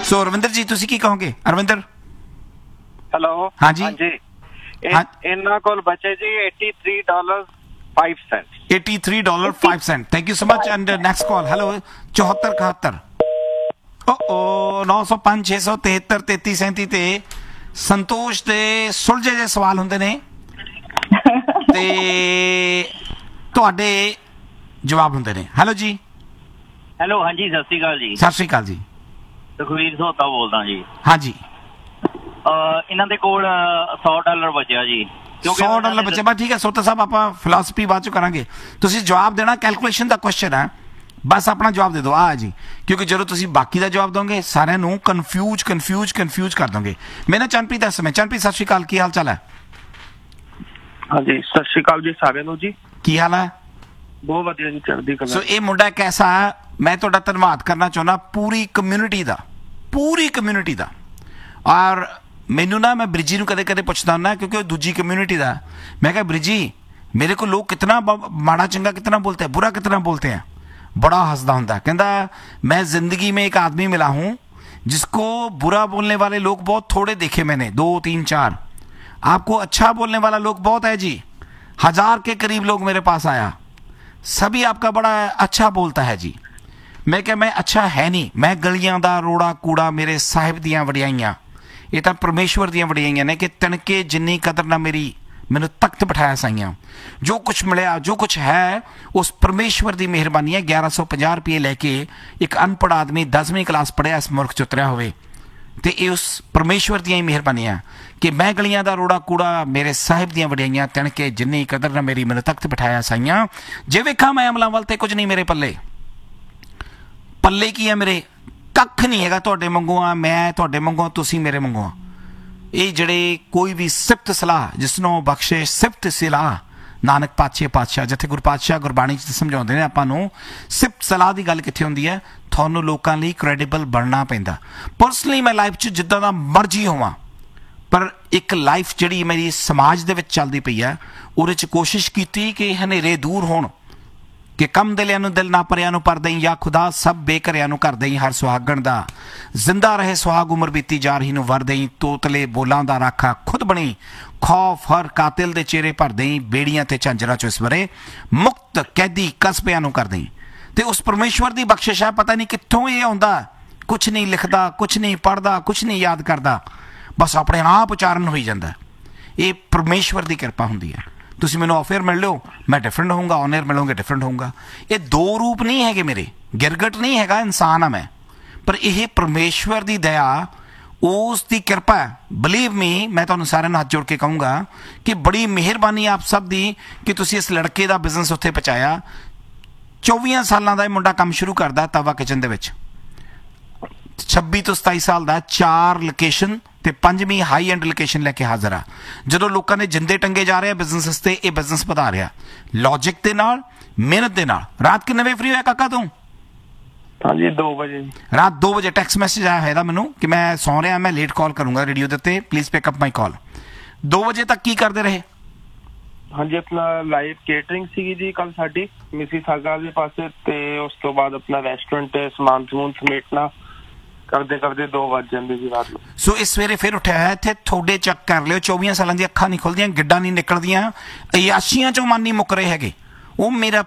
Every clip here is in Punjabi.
ਸੋ ਰਵਿੰਦਰ ਜੀ ਤੁਸੀਂ ਕੀ ਕਹੋਗੇ? ਅਰਵਿੰਦਰ ਹੈਲੋ। ਹਾਂਜੀ ਇਹਨਾਂ ਕੋਲ ਬਚੇ ਜੀ $83.05 $83.05 thank you so much and next call hello 7471 905 673 33 ਤੇ ਸੰਤੋਸ਼ ਦੇ ਸੁਲਝੇ ਜਿਹੇ ਸਵਾਲ ਹੁੰਦੇ ਨੇ ਤੇ ਤੁਹਾਡੇ ਜਵਾਬ ਹੁੰਦੇ ਨੇ। ਹੈਲੋ ਜੀ। ਹੈਲੋ ਹਾਂਜੀ ਸਤਿ ਸ਼੍ਰੀ ਅਕਾਲ ਜੀ। ਸਤਿ ਸ਼੍ਰੀ ਅਕਾਲ ਜੀ। ਸੁਖਵੀਰ ਸੋਤਾ ਬੋਲਦਾ ਜੀ। ਹਾਂਜੀ ਇਹਨਾਂ ਦੇ ਕੋਲ $100 ਬਚਿਆ ਜੀ। $100 ਬਚਿਆ ਬਸ ਠੀਕ ਹੈ ਸੋਤਾ ਸਾਹਿਬ ਆਪਾਂ ਫਿਲਾਸਫੀ ਬਾਅਦ ਚੋਂ ਕਰਾਂਗੇ। ਤੁਸੀਂ ਜਵਾਬ ਦੇਣਾ ਕੈਲਕੂਲੇਸ਼ਨ ਦਾ ਕੁਐਸਚਨ ਹੈ ਬਸ ਆਪਣਾ ਜਵਾਬ ਦੇ ਦਿਓ ਆ ਜੀ ਕਿਉਂਕਿ ਜਦੋਂ ਤੁਸੀਂ ਬਾਕੀ ਦਾ ਜਵਾਬ ਦੋਗੇ ਸਾਰਿਆਂ ਨੂੰ ਕਨਫਿਊਜ਼ ਕਰ ਦੋਗੇ। ਮੈਂ ਨਾ ਚੰਨਪ੍ਰੀਤ ਦਾ ਸਮੇਂ ਚੰਨਪ੍ਰੀਤ ਸਤਿ ਸ਼੍ਰੀ ਅਕਾਲ ਕੀ ਹਾਲ ਚਾਲ ਹੈ? ਹਾਂਜੀ ਸਤਿ ਸ਼੍ਰੀ ਅਕਾਲ ਜੀ ਸਾਰਿਆਂ ਨੂੰ ਜੀ। ਕੀ ਹਾਲ ਹੈ? ਬਹੁਤ ਵਧੀਆ ਜੀ ਚੜ੍ਹਦੀ ਕਲਾ। ਸੋ ਇਹ ਮੁੰਡਾ ਕੈਸਾ ਮੈਂ ਤੁਹਾਡਾ ਧੰਨਵਾਦ ਕਰਨਾ ਚਾਹੁੰਦਾ ਪੂਰੀ ਕਮਿਊਨਿਟੀ ਦਾ ਔਰ ਮੈਨੂੰ ਨਾ ਮੈਂ ਬ੍ਰਿਜੀ ਨੂੰ ਕਦੇ ਕਦੇ ਪੁੱਛਦਾ ਹੁੰਦਾ क्योंकि वो दूजी कम्युनिटी ਦਾ मैं कहा ब्रिजी मेरे को लोग कितना माड़ा चंगा कितना बोलते हैं बुरा कितना बोलते हैं बड़ा हंसदा ਹੁੰਦਾ ਕਹਿੰਦਾ मैं जिंदगी में एक आदमी मिला हूँ जिसको बुरा बोलने वाले लोग बहुत थोड़े देखे मैंने 2 3 4 आपको अच्छा बोलने वाला लोग बहुत है जी 1000 के करीब लोग मेरे पास आया सभी आपका बड़ा अच्छा बोलता है जी। मैं क्या मैं अच्छा है नहीं मैं गलियां दा रोड़ा कूड़ा मेरे साहिब दियां वडियाइयां ये तो परमेश्वर दियां वडियाइयां ने कि तनके जिन्नी कदर ना मेरी मैनू तख्त बिठाया साइयां जो कुछ मिलिया जो कुछ है उस परमेश्वर की मेहरबानी है। 1150 रुपये लैके एक अनपढ़ आदमी 10वीं क्लास पढ़िया इस मुल्क च उतरिया होवे ते ये उस परमेश्वर दियां ही मेहरबानियां कि मैं गलियां दा रोड़ा कूड़ा मेरे साहिब दियां वडियाइयां तनके जिन्नी कदर ना मेरी मैनू तख्त बिठाया साइयां जे वेखा मैं अमलां वल ते कुछ नहीं मेरे पल्ले की है मेरे कख नहीं है तुहाडे वांगू आ मैं तुहाडे वांगू तुसीं मेरे वांगू आ। ये जिहड़े कोई भी सिफत सलाह जिसनों बख्शे सिफत सलाह नानक पातशाह जिथे गुरु पातशाह गुरबाणी च समझाउंदे ने आपां नूं सिफत सलाह की गल कित्थे हुंदी है तुहानूं लोकां लई क्रेडिबल बनना पैंदा। पर्सनली मैं लाइफ च जिद्दां दा मर्जी होवां पर एक लाइफ जिहड़ी मेरी समाज दे विच चलदी पई है उहदे च कोशिश कीती कि हनेरे दूर होण कि कम दिलियां नूं दिल ना परियां नूं पर दई या खुदा सब बेकरियां नूं कर दई हर सुहागण दा जिंदा रहे सुहाग उम्र बीती जा रही नूं वर दई तोतले बोलां दा राखा खुद बनी खौफ हर कातिल दे चेहरे भर दई बेड़ियां ते झांजरां चों इस वरे मुक्त कैदी कस्बियां नूं कर दई। ते उस परमेश्वर दी बख्शिश है पता नहीं कित्थों ये आउंदा कुछ नहीं लिखदा कुछ नहीं पढ़दा कुछ नहीं याद करदा बस अपने आप उचारण होई जांदा। ये परमेश्वर दी किरपा हुंदी है। तुसी मैनूं ऑफ एयर मिल लो मैं डिफरेंट होऊंगा ऑन एयर मिलोगे डिफरेंट होऊंगा। ये दो रूप नहीं है मेरे गिरगट नहीं है इंसान हाँ मैं पर यह परमेश्वर की दया उसकी कृपा है। बिलीव मी मैं तुहानूं सारिआं नूं हाथ जोड़ के कहूँगा कि बड़ी मेहरबानी आप सब दी कि तुसी इस लड़के का बिजनेस उत्थे पहुँचाया। 24 सालों का मुंडा काम शुरू करता तवा किचन दे विच 26 तो 27 साल का 4 लोकेशन ते 5वीं हाई एंड लोकेशन लैके हाजिर आ। जदों लोगों ने जिंदे टंगे जा रहे बिजनेस वास्ते ये बिजनेस वधा रहा लॉजिक के नाल मेहनत के नाल। रात कितने बजे फ्री होया काका तू? हाँ जी 2 बजे। रात 2 बजे टैक्स मैसेज आया है मैनू कि मैं सौ रहा मैं लेट कॉल करूँगा रेडियो के उत्ते प्लीज़ पिकअप माई कॉल। 2 बजे तक की करते रहे? हाँ जी अपना लाइव केटरिंग सी जी कल साडी मिसीसागा दे पासे ते उस तो बाद अपना रेस्टोरेंट समान समून समेटना करते करते 2 बज जाते जी रात में। सो इस सवेरे फिर उठा है इत्थे थोड़े चेक कर लियो 24 सालों की अखां नहीं खुलदियां गिड्डां नहीं निकलदियां अयाशियां चों मन नहीं मुक रहे हैगे। वो मेरा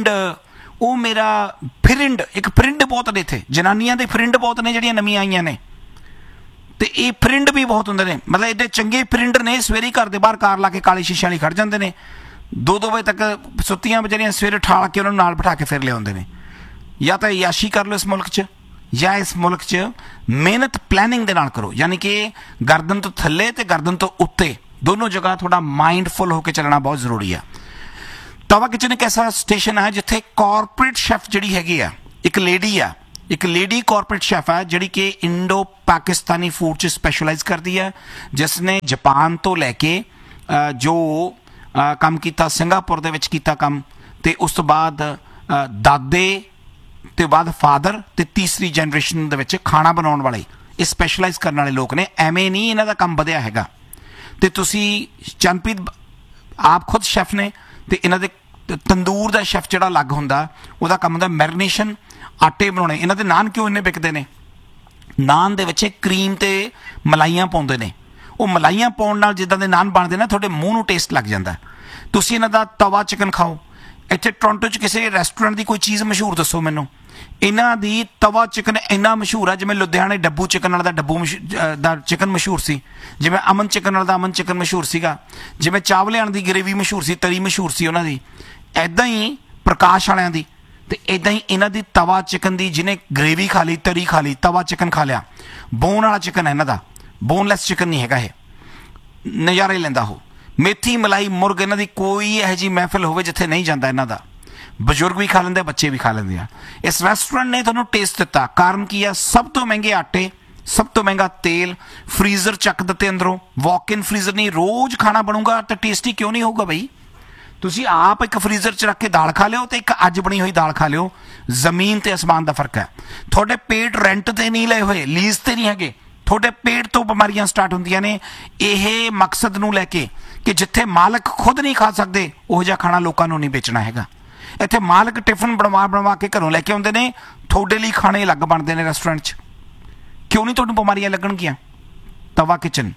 फिरिंड एक फिरिंड बहुत ने इत्थे जनानियां दे फिरिंड बहुत ने जिहड़ियां नवीं आईयां ने ते ये फिरिंड भी बहुत हुंदे ने मतलब एडे चंगे फिरिंड ने सवेरे घर दे बाहर कार ला के काली शीशे वाली खड़ जांदे ने 2-2 बजे तक सुत्तियां बेचारियां सवेरे ठा के उन्हां नूं नाल बिठा के फिर लिआउंदे ने। या तो अयाशी कर लो इस मुल्क च या इस मुल्क च मेहनत प्लैनिंग दे नाल करो यानी कि गर्दन तो थल्ले ते गर्दन तो उत्ते दोनों जगह थोड़ा माइंडफुल होकर चलना बहुत जरूरी है। तवा किचन एक ऐसा स्टेशन है जिथे कॉरपोरेट शैफ जिहड़ी हैगी आ एक लेडी कॉरपोरेट शैफ है जिहड़ी कि इंडो पाकिस्तानी फूड च स्पैशलाइज करती है जिसने जापान तो लैके जो काम किया सिंगापुर दे विच कीता काम ते उस तो बाद दादे ते बाद फादर ते तीसरी जनरेशन दे विच खाना बनाउण वाले ये स्पैशलाइज करने वाले लोग ने एवें नहीं इन्हां दा काम वधिया हैगा। ते तुसी चनप्रीत आप खुद शैफ ने ते इन्हां दे तंदूर दा शैफ जिहड़ा अलग हुंदा उहदा काम हुंदा मैरीनेशन आटे बनाने। इन्हां दे नान क्यों इन्ने बिकदे ने ਨਾਨ ਦੇ ਵਿੱਚ ਕਰੀਮ ਤੇ ਮਲਾਈਆਂ ਪਾਉਂਦੇ ਨੇ। ਉਹ ਮਲਾਈਆਂ ਪਾਉਣ ਨਾਲ ਜਿੱਦਾਂ ਦੇ ਨਾਨ ਬਣਦੇ ਨੇ ਤੁਹਾਡੇ ਮੂੰਹ ਨੂੰ ਟੇਸਟ ਲੱਗ ਜਾਂਦਾ। ਤੁਸੀਂ ਇਹਨਾਂ ਦਾ ਤਵਾ ਚਿਕਨ ਖਾਓ। ਇੱਥੇ ਟੋਰਾਂਟੋ 'ਚ ਕਿਸੇ ਰੈਸਟੋਰੈਂਟ ਦੀ ਕੋਈ ਚੀਜ਼ ਮਸ਼ਹੂਰ ਦੱਸੋ ਮੈਨੂੰ। ਇਹਨਾਂ ਦੀ ਤਵਾ ਚਿਕਨ ਇੰਨਾ ਮਸ਼ਹੂਰ ਆ, ਜਿਵੇਂ ਲੁਧਿਆਣੇ ਡੱਬੂ ਚਿਕਨ ਵਾਲਾ ਦਾ ਦਾ ਚਿਕਨ ਮਸ਼ਹੂਰ ਸੀ, ਜਿਵੇਂ ਅਮਨ ਚਿਕਨ ਵਾਲਾ ਦਾ ਅਮਨ ਚਿਕਨ ਮਸ਼ਹੂਰ ਸੀਗਾ, ਜਿਵੇਂ ਚਾਵਲਿਆਂ ਦੀ ਗਰੇਵੀ ਮਸ਼ਹੂਰ ਸੀ, ਤਰੀ ਮਸ਼ਹੂਰ ਸੀ ਉਹਨਾਂ ਦੀ, ਇੱਦਾਂ ਹੀ ਪ੍ਰਕਾਸ਼ ਵਾਲਿਆਂ ਦੀ। ਤੇ ਇੱਦਾਂ ਹੀ ਇਹਨਾਂ ਦੀ ਤਵਾ ਚਿਕਨ ਦੀ, ਜਿਹਨੇ ਗਰੇਵੀ ਖਾ ਲਈ, ਤਰੀ ਖਾ ਲਈ, ਤਵਾ ਚਿਕਨ ਖਾ ਲਿਆ। ਬੋਨ ਵਾਲਾ ਚਿਕਨ ਹੈ ਇਹਨਾਂ ਦਾ, ਬੋਨਲੈਸ ਚਿਕਨ ਨਹੀਂ ਹੈਗਾ ਇਹ। ਨਜ਼ਾਰੇ ਲੈਂਦਾ ਉਹ। ਮੇਥੀ ਮਲਾਈ ਮੁਰਗ ਇਹਨਾਂ ਦੀ ਕੋਈ ਇਹੋ ਜਿਹੀ ਮਹਿਫਿਲ ਹੋਵੇ ਜਿੱਥੇ ਨਹੀਂ ਜਾਂਦਾ ਇਹਨਾਂ ਦਾ। ਬਜ਼ੁਰਗ ਵੀ ਖਾ ਲੈਂਦੇ, ਬੱਚੇ ਵੀ ਖਾ ਲੈਂਦੇ ਆ। ਇਸ ਰੈਸਟੋਰੈਂਟ ਨੇ ਤੁਹਾਨੂੰ ਟੇਸਟ ਦਿੱਤਾ। ਕਾਰਨ ਕੀ ਆ? ਸਭ ਤੋਂ ਮਹਿੰਗੇ ਆਟੇ, ਸਭ ਤੋਂ ਮਹਿੰਗਾ ਤੇਲ, ਫਰੀਜ਼ਰ ਚੱਕ ਦਿੱਤੇ ਅੰਦਰੋਂ। ਵਾਕ ਇਨ ਫਰੀਜ਼ਰ ਨਹੀਂ, ਰੋਜ਼ ਖਾਣਾ ਬਣੂਗਾ ਤਾਂ ਟੇਸਟੀ ਕਿਉਂ ਨਹੀਂ ਹੋਊਗਾ ਬਈ? ਤੁਸੀਂ ਆਪ ਇੱਕ ਫਰੀਜ਼ਰ 'ਚ ਰੱਖ ਕੇ ਦਾਲ ਖਾ ਲਿਓ ਤੇ ਇੱਕ ਅੱਜ ਬਣੀ ਹੋਈ ਦਾਲ ਖਾ ਲਿਓ। ਜ਼ਮੀਨ ਤੇ ਅਸਮਾਨ ਦਾ ਫਰਕ ਹੈ। ਤੁਹਾਡੇ ਪੇਟ ਰੈਂਟ ਤੇ ਨਹੀਂ ਲਏ ਹੋਏ, ਲੀਜ਼ ਤੇ ਨਹੀਂ ਹੈਗੇ। ਤੁਹਾਡੇ ਪੇਟ ਤੋਂ ਬਿਮਾਰੀਆਂ ਸਟਾਰਟ ਹੁੰਦੀਆਂ ਨੇ ਇਹ ਮਕਸਦ ਨੂੰ ਲੈ ਕੇ ਕਿ ਜਿੱਥੇ ਮਾਲਕ ਖੁਦ ਨਹੀਂ ਖਾ ਸਕਦੇ ਉਹ ਜਿਹਾ ਖਾਣਾ ਲੋਕਾਂ ਨੂੰ ਨਹੀਂ ਵੇਚਣਾ ਹੈਗਾ। ਇੱਥੇ ਮਾਲਕ ਟਿਫਨ ਬਣਵਾ ਕੇ ਘਰੋਂ ਲੈ ਕੇ ਆਉਂਦੇ ਨੇ, ਤੁਹਾਡੇ ਲਈ ਖਾਣੇ ਅਲੱਗ ਬਣਦੇ ਨੇ ਰੈਸਟੋਰੈਂਟ 'ਚ। ਕਿਉਂ ਨਹੀਂ ਤੁਹਾਨੂੰ ਬਿਮਾਰੀਆਂ ਲੱਗਣਗੀਆਂ? ਤਵਾ ਕਿਚਨ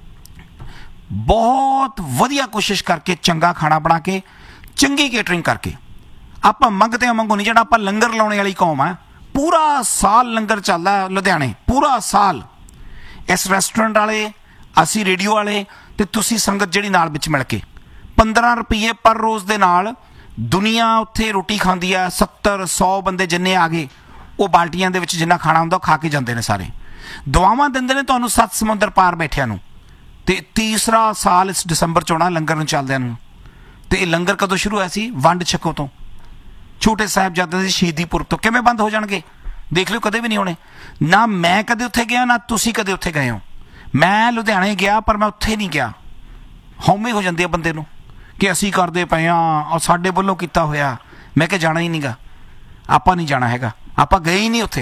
ਬਹੁਤ ਵਧੀਆ ਕੋਸ਼ਿਸ਼ ਕਰਕੇ ਚੰਗਾ ਖਾਣਾ ਬਣਾ ਕੇ, ਚੰਗੀ ਕੇਟਰਿੰਗ ਕਰਕੇ। ਆਪਾਂ ਮੰਗਦੇ ਮੰਗੋ ਨਹੀਂ, ਜਿਹੜਾ ਆਪਾਂ ਲੰਗਰ ਲਾਉਣੇ ਵਾਲੀ ਕੌਮ ਆ। ਪੂਰਾ ਸਾਲ ਲੰਗਰ ਚੱਲਦਾ ਲੁਧਿਆਣੇ, ਪੂਰਾ ਸਾਲ। ਇਸ ਰੈਸਟੋਰੈਂਟ ਵਾਲੇ, ਅਸੀਂ ਰੇਡੀਓ ਵਾਲੇ ਤੇ ਤੁਸੀਂ ਸੰਗਤ ਜਿਹੜੀ ਨਾਲ ਵਿੱਚ ਮਿਲ ਕੇ 15 ਰੁਪਏ ਪਰ ਰੋਜ਼ ਦੇ ਨਾਲ ਦੁਨੀਆ ਉੱਥੇ ਰੋਟੀ ਖਾਂਦੀ ਆ। 70-100 ਬੰਦੇ ਜਿੰਨੇ ਆ ਗਏ, ਉਹ ਬਾਲਟੀਆਂ ਦੇ ਵਿੱਚ ਜਿੰਨਾ ਖਾਣਾ ਹੁੰਦਾ ਉਹ ਖਾ ਕੇ ਜਾਂਦੇ ਨੇ ਸਾਰੇ। ਦੁਆਵਾਂ ਦਿੰਦੇ ਨੇ ਤੁਹਾਨੂੰ 7 ਸਮੁੰਦਰ ਪਾਰ ਬੈਠਿਆਂ ਨੂੰ। ਤੇ ਤੀਸਰਾ ਸਾਲ ਇਸ ਦਸੰਬਰ 'ਚ ਆਉਣਾ ਲੰਗਰ ਨੂੰ ਚੱਲਦਿਆਂ ਨੂੰ। ਤੇ ਇਹ ਲੰਗਰ ਕਦੋਂ ਸ਼ੁਰੂ ਹੋਇਆ ਸੀ? ਵੰਡ ਛਕੋ ਤੋਂ। ਛੋਟੇ ਸਾਹਿਬਜ਼ਾਦਿਆਂ ਦੇ ਸ਼ਹੀਦੀ ਪੁਰਬ ਤੋਂ। ਕਿਵੇਂ ਬੰਦ ਹੋ ਜਾਣਗੇ? ਦੇਖ ਲਿਓ, ਕਦੇ ਵੀ ਨਹੀਂ ਹੋਣੇ। ਨਾ ਮੈਂ ਕਦੇ ਉੱਥੇ ਗਿਆ, ਨਾ ਤੁਸੀਂ ਕਦੇ ਉੱਥੇ ਗਏ ਹੋ। ਮੈਂ ਲੁਧਿਆਣੇ ਗਿਆ ਪਰ ਮੈਂ ਉੱਥੇ ਨਹੀਂ ਗਿਆ। ਹਉਮੈ ਹੋ ਜਾਂਦੀ ਆ ਬੰਦੇ ਨੂੰ ਕਿ ਅਸੀਂ ਕਰਦੇ ਪਏ ਹਾਂ ਔਰ ਸਾਡੇ ਵੱਲੋਂ ਕੀਤਾ ਹੋਇਆ। ਮੈਂ ਕਿਹਾ ਜਾਣਾ ਹੀ ਨਹੀਂਗਾ, ਆਪਾਂ ਨਹੀਂ ਜਾਣਾ ਹੈਗਾ, ਆਪਾਂ ਗਏ ਹੀ ਨਹੀਂ ਉੱਥੇ।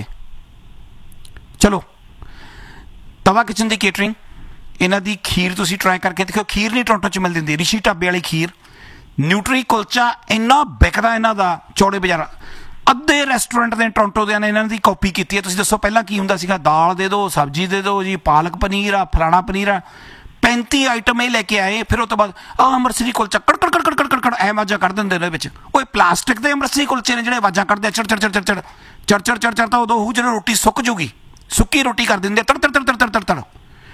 ਚਲੋ, ਤਵਾ ਕਿਚਨ ਦੀ ਕੇਟਰਿੰਗ, ਇਹਨਾਂ ਦੀ ਖੀਰ ਤੁਸੀਂ ਟਰਾਈ ਕਰਕੇ ਦੇਖੋ। ਖੀਰ ਨਹੀਂ ਟੋਰਾਂਟੋ 'ਚ ਮਿਲ ਜਾਂਦੀ, ਰਿਸ਼ੀ ਢਾਬੇ ਵਾਲੀ ਖੀਰ। ਨਿਊਟਰੀ ਕੁਲਚਾ ਇੰਨਾ ਵਿਕਦਾ ਇਹਨਾਂ ਦਾ ਚੌੜੇ ਬਾਜ਼ਾਰ। ਅੱਧੇ ਰੈਸਟੋਰੈਂਟ ਨੇ ਟੋਰਾਂਟੋ ਦੇ ਨੇ ਇਹਨਾਂ ਦੀ ਕਾਪੀ ਕੀਤੀ ਹੈ। ਤੁਸੀਂ ਦੱਸੋ ਪਹਿਲਾਂ ਕੀ ਹੁੰਦਾ ਸੀਗਾ? ਦਾਲ ਦੇ ਦਿਓ, ਸਬਜ਼ੀ ਦੇ ਦਿਓ ਜੀ, ਪਾਲਕ ਪਨੀਰ ਆ, ਫਲਾਣਾ ਪਨੀਰ ਆ। 35 ਆਈਟਮ ਇਹ ਲੈ ਕੇ ਆਏ। ਫਿਰ ਉਹ ਤੋਂ ਬਾਅਦ ਅੰਮ੍ਰਿਤਸਰੀ ਕੁਲਚਾ ਕੜ ਕੜ ਕੜ ਕੜ ਕੜ ਕੜ ਐ ਆਵਾਜ਼ਾਂ ਕੱਢ ਦਿੰਦੇ ਨੇ ਵਿੱਚ। ਉਹ ਪਲਾਸਟਿਕ ਦੇ ਅੰਮ੍ਰਿਤਸਰੀ ਕੁਲਚੇ ਨੇ ਜਿਹੜੇ ਆਵਾਜ਼ਾਂ ਕੱਢਦੇ ਆ ਚੜ ਚੜ ਚੜ ਚੜ ਚੜ ਚੜ ਚੜ ਚੜ ਚੜ। ਤਾਂ ਉਦੋਂ ਉਹ ਜਦੋਂ ਰੋਟੀ ਸੁੱਕ ਜੂਗੀ, ਸੁੱਕੀ ਰੋਟੀ ਕਰ ਦਿੰਦੇ ਤੜ ਤੜ ਤੜ ਤੜ ਤੜ ਤੜ।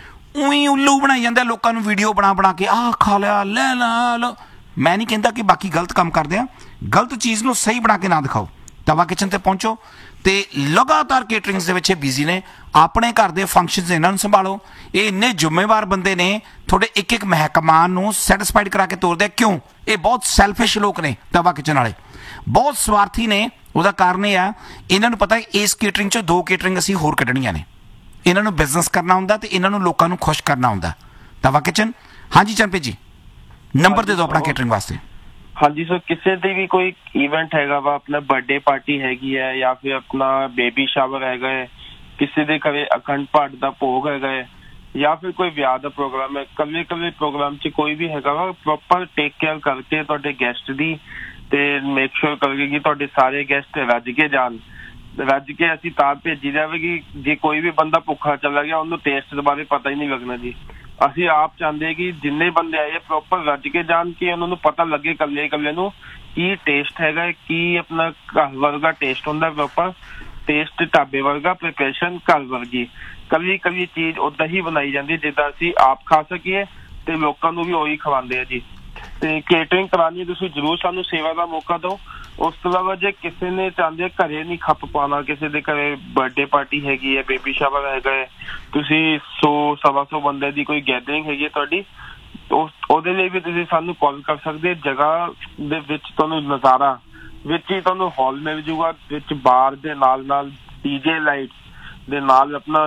ਉਹੀ ਉੱਲੂ ਬਣਾਈ ਜਾਂਦੇ ਲੋਕਾਂ ਨੂੰ ਵੀਡੀਓ ਬਣਾ ਕੇ। ਆਹ ਖਾ ਲਿਆ, ਲੈ ਲਾ। ਮੈਂ ਨਹੀਂ ਕਹਿੰਦਾ ਕਿ ਬਾਕੀ ਗਲਤ ਕੰਮ ਕਰਦੇ ਆ। ਗਲਤ ਚੀਜ਼ ਨੂੰ ਸਹੀ ਬਣਾ ਕੇ ਨਾ ਦਿਖਾਓ। ਤਵਾ ਕਿਚਨ ਤੇ ਪਹੁੰਚੋ ਤੇ ਲਗਾਤਾਰ ਕੇਟਰਿੰਗਸ ਦੇ ਵਿੱਚ ਬਿਜ਼ੀ ਨੇ। ਆਪਣੇ ਘਰ ਦੇ ਫੰਕਸ਼ਨਸ ਇਹਨਾਂ ਨੂੰ ਸੰਭਾਲੋ। ਇਹ ਇੰਨੇ ਜ਼ਿੰਮੇਵਾਰ ਬੰਦੇ ਨੇ, ਤੁਹਾਡੇ ਇੱਕ ਇੱਕ ਮਹਿਕਮਾਨ ਨੂੰ ਸੈਟੀਸਫਾਈਡ ਕਰਾ ਕੇ ਤੋਰਦੇ। ਕਿਉਂ? ਇਹ ਬਹੁਤ ਸੈਲਫਿਸ਼ ਲੋਕ ਨੇ ਤਵਾ ਕਿਚਨ ਵਾਲੇ, ਬਹੁਤ ਸਵਾਰਥੀ ਨੇ। ਉਹਦਾ ਕਾਰਨ ਇਹ ਆ, ਇਹਨਾਂ ਨੂੰ ਪਤਾ ਇਸ ਕੇਟਰਿੰਗ 'ਚੋਂ 2 ਕੇਟਰਿੰਗ ਅਸੀਂ ਹੋਰ ਕੱਢਣੀਆਂ ਨੇ। ਇਹਨਾਂ ਨੂੰ ਬਿਜ਼ਨਸ ਕਰਨਾ ਹੁੰਦਾ ਤੇ ਇਹਨਾਂ ਨੂੰ ਲੋਕਾਂ ਨੂੰ ਖੁਸ਼ ਕਰਨਾ ਹੁੰਦਾ। ਤਵਾ ਕਿਚਨ। ਹਾਂਜੀ ਚੰਪੇ ਜੀ, ਨੰਬਰ ਦੇ ਦਿਓ ਆਪਣਾ ਕੇਟਰਿੰਗ ਵਾਸਤੇ। ਹਾਂਜੀ ਸਰ, ਕਿਸੇ ਦੀ ਵੀ ਕੋਈ ਇਵੈਂਟ ਹੈਗਾ ਵਾ, ਆਪਣਾ ਬਰਥਡੇ ਪਾਰਟੀ ਹੈਗੀ ਹੈ ਜਾਂ ਫਿਰ ਆਪਣਾ ਬੇਬੀ ਸ਼ਾਵਰ ਹੈਗਾ ਹੈ, ਕਿਸੇ ਦੇ ਘਰੇ ਅਖੰਡ ਪਾਠ ਦਾ ਭੋਗ ਹੈਗਾ ਹੈ ਜਾਂ ਫਿਰ ਕੋਈ ਵਿਆਹ ਦਾ ਪ੍ਰੋਗਰਾਮ ਹੈ, ਕੱਲੇ ਪ੍ਰੋਗਰਾਮ 'ਚ ਕੋਈ ਵੀ ਹੈਗਾ ਵਾ, ਪ੍ਰੋਪਰ ਟੇਕ ਕੇਅਰ ਕਰਕੇ ਤੁਹਾਡੇ ਗੈਸਟ ਦੀ ਤੇ ਮੇਕ ਸ਼ੋਰ ਕਰਕੇ ਕਿ ਤੁਹਾਡੇ ਸਾਰੇ ਗੈਸਟ ਰੱਜ ਕੇ ਜਾਣ। ਰੱਜ ਕੇ ਅਸੀਂ ਤਾਂ ਭੇਜੀ ਜਾਵੇਗੀ। ਜੇ ਕੋਈ ਵੀ ਬੰਦਾ ਭੁੱਖਾ ਚਲਾ ਗਿਆ, ਉਹਨੂੰ ਟੇਸਟ ਦੇ ਬਾਰੇ ਪਤਾ ਹੀ ਨਹੀਂ ਲੱਗਣਾ ਜੀ। ਅਸੀਂ ਆਪ ਚਾਹੁੰਦੇ ਕਿ ਜਿੰਨੇ ਬੰਦੇ ਆਏ ਪ੍ਰੋਪਰ ਰੱਜ ਕੇ ਜਾਣ, ਕਿ ਉਹਨਾਂ ਨੂੰ ਪਤਾ ਲੱਗੇ ਕੱਲੇ ਨੂੰ ਕੀ ਟੇਸਟ ਹੈਗਾ, ਕੀ ਆਪਣਾ ਘਰ ਵਰਗਾ ਟੇਸਟ ਹੁੰਦਾ। ਪ੍ਰੋਪਰ ਟੇਸਟ ਢਾਬੇ ਵਰਗਾ, ਪ੍ਰੀਪਰੇਸ਼ਨ ਘਰ ਵਰਗੀ। ਕਦੀ ਚੀਜ਼ ਓਦਾਂ ਹੀ ਬਣਾਈ ਜਾਂਦੀ ਜਿੱਦਾਂ ਅਸੀਂ ਆਪ ਖਾ ਸਕੀਏ ਤੇ ਲੋਕਾਂ ਨੂੰ ਵੀ ਉਹੀ ਖਵਾਉਂਦੇ ਆ ਜੀ। ਤੇ ਕੇਟਰਿੰਗ ਕਰਾਉਣੀ ਤੁਸੀਂ ਜ਼ਰੂਰ ਸਾਨੂੰ ਸੇਵਾ ਦਾ ਮੌਕਾ ਦਿਓ। ਉਸ ਤੋਂ ਇਲਾਵਾ ਜੇ ਕਿਸੇ ਨੇ ਚਾਹੁੰਦੇ ਘਰੇ ਨਹੀਂ ਖੱਪ ਪਾਉਣਾ, ਕਿਸੇ ਦੇ ਘਰੇ ਬਰਥਡੇ ਪਾਰਟੀ ਹੈਗੀ ਹੈ, ਬੇਬੀ ਸ਼ਾਵਰ ਹੈਗਾ ਹੈ, ਤੁਸੀਂ 100-125 ਬੰਦੇ ਦੀ ਕੋਈ ਗੈਦਰਿੰਗ ਹੈਗੀ ਹੈ ਤੁਹਾਡੀ, ਉਹਦੇ ਲਈ ਵੀ ਤੁਸੀਂ ਸਾਨੂੰ ਕਾਲ ਕਰ ਸਕਦੇ। ਜਗ੍ਹਾ ਦੇ ਵਿੱਚ ਤੁਹਾਨੂੰ ਨਜ਼ਾਰਾ ਵਿੱਚ ਹੀ ਤੁਹਾਨੂੰ ਹਾਲ ਮਿਲ ਜੂਗਾ, ਵਿੱਚ ਬਾਰ ਦੇ ਨਾਲ ਡੀਜੇ ਲਾਈਟਸ ਦੇ ਨਾਲ, ਆਪਣਾ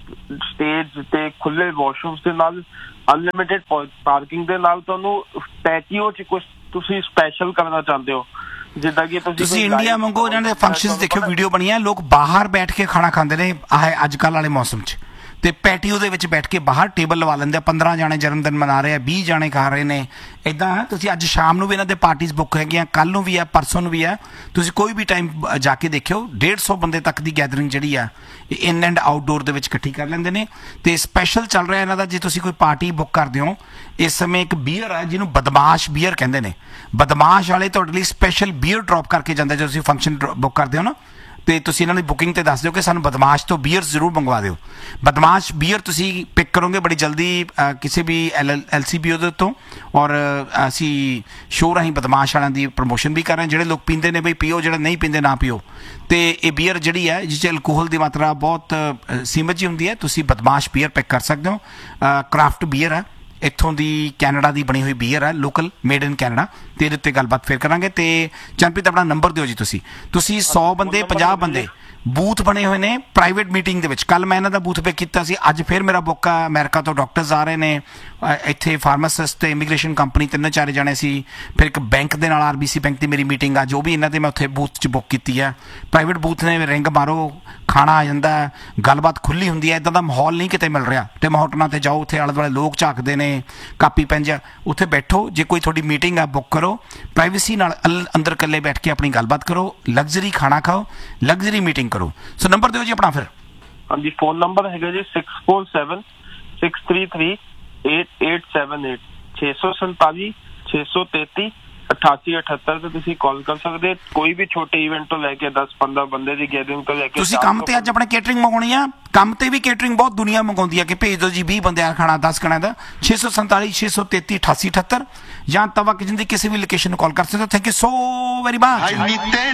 ਸਟੇਜ ਤੇ ਖੁੱਲੇ ਵਾਸ਼ਰੂਮਸ ਦੇ ਨਾਲ, ਅਨਲਿਮਿਟਿਡ ਪਾਰਕਿੰਗ ਦੇ ਨਾਲ। ਤੁਹਾਨੂੰ ਪੈਟੀਓ 'ਚ ਕੁਝ ਤੁਸੀਂ ਸਪੈਸ਼ਲ ਕਰਨਾ ਚਾਹੁੰਦੇ ਹੋ, ਜਿੱਦਾਂ ਕਿ ਤੁਸੀਂ ਇੰਡੀਆ ਮੰਗੋ, ਇਹਨਾਂ ਦੇ ਫੰਕਸ਼ਨਸ ਦੇਖਿਓ, ਵੀਡੀਓ ਬਣੀਆਂ, ਲੋਕ ਬਾਹਰ ਬੈਠ ਕੇ ਖਾਣਾ ਖਾਂਦੇ ਨੇ ਆਹ ਅੱਜ ਕੱਲ੍ਹ ਵਾਲੇ ਮੌਸਮ 'ਚ। ਤੇ ਪੈਟੀਓ ਦੇ ਵਿੱਚ ਬੈਠ ਕੇ ਬਾਹਰ ਟੇਬਲ ਲਵਾ ਲੈਂਦੇ ਆ। 15 ਜਾਣੇ ਜਨਮ ਦਿਨ ਮਨਾ ਰਹੇ ਆ, 20 ਜਾਣੇ ਖਾ ਰਹੇ ਨੇ। ਇਦਾਂ ਤੁਸੀਂ ਅੱਜ ਸ਼ਾਮ ਨੂੰ ਵੀ ਇਹਨਾਂ ਦੇ ਪਾਰਟੀਆਂ ਬੁੱਕ ਹੈਗੀਆਂ, ਕੱਲ ਨੂੰ ਵੀ ਆ, ਪਰਸੋਂ ਨੂੰ ਵੀ ਆ। ਤੁਸੀਂ ਕੋਈ ਵੀ ਟਾਈਮ ਜਾ ਕੇ ਦੇਖਿਓ, 150 ਬੰਦੇ ਤੱਕ ਦੀ ਗੈਦਰਿੰਗ ਜਿਹੜੀ ਆ ਇਨ ਐਂਡ ਆਊਟਡੋਰ ਦੇ ਵਿੱਚ ਇਕੱਠੀ ਕਰ ਲੈਂਦੇ ਨੇ। ਤੇ ਸਪੈਸ਼ਲ ਚੱਲ ਰਿਹਾ ਇਹਨਾਂ ਦਾ, ਜੇ ਤੁਸੀਂ ਕੋਈ ਪਾਰਟੀ ਬੁੱਕ ਕਰਦੇ ਹੋ ਇਸ ਸਮੇਂ ਇੱਕ ਬੀਅਰ ਹੈ ਜਿਹਨੂੰ ਬਦਮਾਸ਼ ਬੀਅਰ ਕਹਿੰਦੇ ਨੇ। ਬਦਮਾਸ਼ ਵਾਲੇ ਤੁਹਾਡੇ ਲਈ ਸਪੈਸ਼ਲ ਬੀਅਰ ਡ੍ਰੌਪ ਕਰਕੇ ਜਾਂਦੇ ਜਦੋਂ ਤੁਸੀਂ ਫੰਕਸ਼ਨ ਬੁੱਕ ਕਰਦੇ ਹੋ ਨਾ, ਤੇ ਤੁਸੀਂ ਇਹਨਾਂ ਦੀ ਬੁਕਿੰਗ ਤੇ ਦੱਸ ਦਿਓ ਕਿ ਸਾਨੂੰ ਬਦਮਾਸ਼ ਤੋਂ ਬੀਅਰ ਜ਼ਰੂਰ ਮੰਗਵਾ ਦਿਓ। ਬਦਮਾਸ਼ ਬੀਅਰ ਤੁਸੀਂ ਪਿਕ ਕਰੋਗੇ ਬੜੀ ਜਲਦੀ ਕਿਸੇ ਵੀ LCBO ਦੇ ਤੋਂ। ਔਰ ਅਸੀਂ ਸ਼ੋਅ ਰਾਹੀਂ ਬਦਮਾਸ਼ ਵਾਲਿਆਂ ਦੀ ਪ੍ਰਮੋਸ਼ਨ ਵੀ ਕਰ ਰਹੇ ਹਾਂ। ਜਿਹੜੇ ਲੋਕ ਪੀਂਦੇ ਨੇ ਬਈ ਪੀਓ, ਜਿਹੜੇ ਨਹੀਂ ਪੀਂਦੇ ਨਾ ਪੀਓ। ਤੇ ਇਹ ਬੀਅਰ ਜਿਹੜੀ ਹੈ ਜਿਸ 'ਚ ਅਲਕੋਹਲ ਦੀ ਮਾਤਰਾ ਬਹੁਤ ਸੀਮਿਤ ਜਿਹੀ ਹੁੰਦੀ ਹੈ, ਤੁਸੀਂ ਬਦਮਾਸ਼ ਬੀਅਰ ਪਿਕ ਕਰ ਸਕਦੇ ਹੋ। ਕ੍ਰਾਫਟ ਬੀਅਰ ਹੈ, ਇੱਥੋਂ ਦੀ ਕੈਨੇਡਾ ਦੀ ਬਣੀ ਹੋਈ ਬੀਅਰ ਹੈ, ਲੋਕਲ ਮੇਡ ਇਨ ਕੈਨੇਡਾ। ਤੇ ਇਹਦੇ ਉੱਤੇ ਗੱਲਬਾਤ ਫਿਰ ਕਰਾਂਗੇ। ਤੇ ਚੰਨਪ੍ਰੀਤ ਆਪਣਾ ਨੰਬਰ ਦਿਓ ਜੀ। ਤੁਸੀਂ 100 ਬੰਦੇ 50 ਬੰਦੇ ਬੂਥ ਬਣੇ ਹੋਏ ਨੇ ਪ੍ਰਾਈਵੇਟ ਮੀਟਿੰਗ ਦੇ ਵਿੱਚ। ਕੱਲ ਮੈਂ ਇਹਨਾਂ ਦਾ ਬੂਥ ਪਿਕ ਕੀਤਾ ਸੀ, ਅੱਜ ਫਿਰ ਮੇਰਾ ਬੁੱਕ ਆ। ਅਮਰੀਕਾ ਤੋਂ ਡਾਕਟਰਸ ਆ ਰਹੇ ਨੇ, ਇੱਥੇ ਫਾਰਮਾਸਿਸਟ ਤੇ ਇਮੀਗ੍ਰੇਸ਼ਨ ਕੰਪਨੀ 3-4 ਜਾਣੇ ਸੀ। ਫਿਰ ਇੱਕ ਬੈਂਕ ਦੇ ਨਾਲ RBC ਬੈਂਕ ਦੀ ਮੇਰੀ ਮੀਟਿੰਗ ਆ, ਜੋ ਵੀ ਇਹਨਾਂ ਦੇ ਮੈਂ ਉੱਥੇ ਬੂਥ 'ਚ ਬੁੱਕ ਕੀਤੀ ਹੈ। ਪ੍ਰਾਈਵੇਟ ਬੂਥ ਨੇ, ਰਿੰਗ ਮਾਰੋ, ਖਾਣਾ ਆ ਜਾਂਦਾ, ਗੱਲਬਾਤ ਖੁੱਲੀ ਹੁੰਦੀ ਹੈ। ਇੱਦਾਂ ਦਾ ਮਾਹੌਲ ਨਹੀਂ ਕਿਤੇ ਮਿਲ ਰਿਹਾ। ਟਿਮ ਹੋਟਲਾਂ 'ਤੇ ਜਾਓ, ਉੱਥੇ ਆਲੇ ਦੁਆਲੇ ਲੋਕ ਝਾਕਦੇ ਨੇ, ਕਾਪੀ ਪੈਨ ਜਿਹਾ, ਉੱਥੇ ਬੈਠੋ। ਜੇ ਕੋਈ ਤੁਹਾਡੀ ਮੀਟਿੰਗ ਆ ਬੁੱਕ ਕਰੋ, ਪ੍ਰਾਈਵੇਸੀ ਨਾਲ ਅੰਦਰ ਇਕੱਲੇ ਬੈਠ ਕੇ ਆਪਣੀ ਗੱਲਬਾਤ ਕਰੋ, ਲਗਜ਼ਰੀ ਖਾਣਾ ਖਾਓ, ਲਗਜ਼ਰੀ ਮੀਟਿੰਗ ਕਰੋ। ਸੋ ਨੰਬਰ ਦਿਓ ਜੀ ਆਪਣਾ ਫਿਰ। ਹਾਂਜੀ, ਫੋਨ ਨੰਬਰ ਹੈਗਾ ਜੀ 6476338878 647 633 8878 ਤੇ ਤੁਸੀਂ ਕਾਲ ਕਰ ਸਕਦੇ। ਕੋਈ ਵੀ ਛੋਟੇ ਇਵੈਂਟ ਤੋਂ ਲੈ ਕੇ 10-15 ਬੰਦੇ ਦੀ ਗੈਦਰਿੰਗ ਤੋਂ ਲੈ ਕੇ ਤੁਸੀਂ ਕੰਮ ਤੇ ਅੱਜ ਆਪਣੇ ਕੇਟਰਿੰਗ ਮੰਗਾਉਣੀ ਆ, ਕੰਮ ਤੇ ਵੀ ਕੇਟਰਿੰਗ ਬਹੁਤ ਦੁਨੀਆ ਮੰਗਾਉਂਦੀ ਆ ਕਿ ਭੇਜ ਦਿਓ ਜੀ 20 ਬੰਦਿਆਂ ਦਾ ਖਾਣਾ, 10 ਖਾਣਾ ਦਾ। 647 633 8878 ਜਾਂ ਤਵਾ ਕਿਚਨ ਦੀ ਕਿਸੇ ਵੀ ਲੋਕੇਸ਼ਨ ਨੂੰ ਕਾਲ ਕਰ ਸਕਦੇ ਹੋ। Thank you so very much.